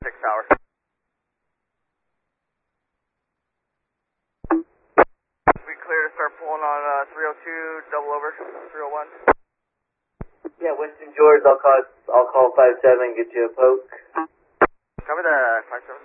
6 tower. We clear to start pulling on 302, double over, 301. Yeah, Winston George, I'll call 57, get you a poke. Cover the 57.